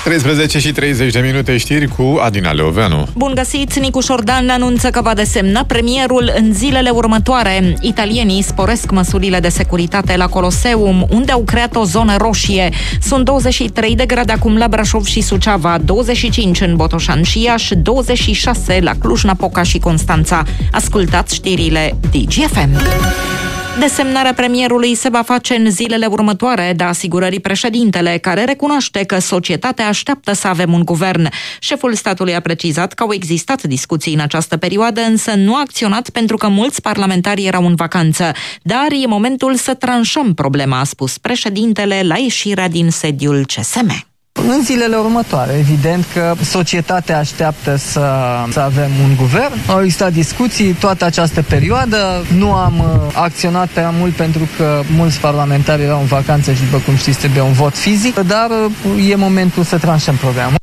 13 și 30 de minute știri cu Adina Leoveanu. Bun găsit! Nicu Șordan anunță că va desemna premierul în zilele următoare. Italienii sporesc măsurile de securitate la Coloseum, unde au creat o zonă roșie. Sunt 23 de grade acum la Brașov și Suceava, 25 în Botoșani și Iași, 26 la Cluj-Napoca și Constanța. Ascultați știrile DGFM. Desemnarea premierului se va face în zilele următoare, dă asigurării președintele, care recunoaște că societatea așteaptă să avem un guvern. Șeful statului a precizat că au existat discuții în această perioadă, însă nu a acționat pentru că mulți parlamentari erau în vacanță. Dar e momentul să tranșăm problema, a spus președintele la ieșirea din sediul CSM. În zilele următoare, evident că societatea așteaptă să avem un guvern. Au existat discuții toată această perioadă. Nu am acționat prea mult pentru că mulți parlamentari erau în vacanță și, după cum știți, trebuie un vot fizic, dar e momentul să tranșăm programul.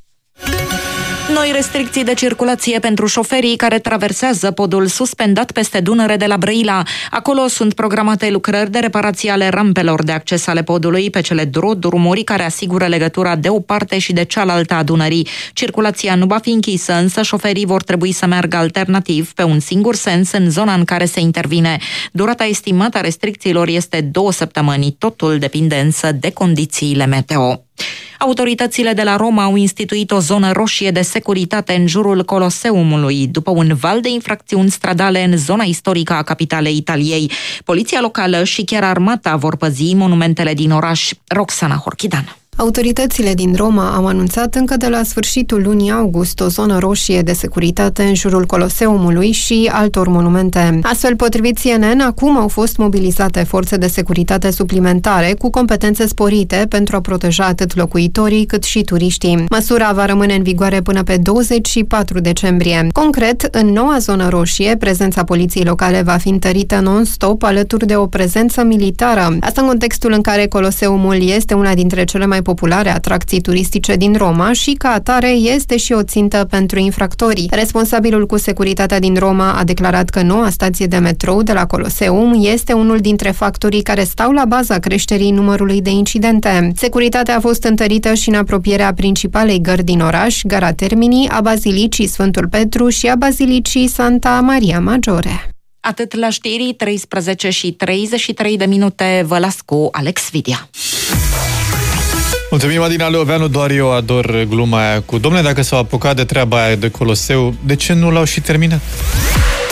Noi restricții de circulație pentru șoferii care traversează podul suspendat peste Dunăre de la Brăila. Acolo sunt programate lucrări de reparație ale rampelor de acces ale podului pe cele drumuri care asigură legătura de o parte și de cealaltă a Dunării. Circulația nu va fi închisă, însă șoferii vor trebui să meargă alternativ pe un singur sens în zona în care se intervine. Durata estimată a restricțiilor este 2 săptămâni, totul depinde însă de condițiile meteo. Autoritățile de la Roma au instituit o zonă roșie de securitate în jurul Coloseumului, după un val de infracțiuni stradale în zona istorică a capitalei Italiei. Poliția locală și chiar armata vor păzi monumentele din oraș. Roxana Horchidan. Autoritățile din Roma au anunțat încă de la sfârșitul lunii august o zonă roșie de securitate în jurul Coloseumului și altor monumente. Astfel, potrivit CNN, acum au fost mobilizate forțe de securitate suplimentare cu competențe sporite pentru a proteja atât locuitorii cât și turiștii. Măsura va rămâne în vigoare până pe 24 decembrie. Concret, în noua zonă roșie, prezența poliției locale va fi întărită non-stop alături de o prezență militară. Asta în contextul în care Coloseumul este una dintre cele mai populare atracții turistice din Roma și, ca atare, este și o țintă pentru infractorii. Responsabilul cu securitatea din Roma a declarat că noua stație de metrou de la Coloseum este unul dintre factorii care stau la baza creșterii numărului de incidente. Securitatea a fost întărită și în apropierea principalei gări din oraș, Gara Termini, a Bazilicii Sfântul Petru și a Bazilicii Santa Maria Maggiore. Atât la știri, 13 și 33 de minute, vă las cu Alex Vidia. Mulțumim, Adina Leoveanu, doar eu ador gluma aia cu: dom'le, dacă s-au apucat de treaba aia de Coloseu, de ce nu l-au și terminat?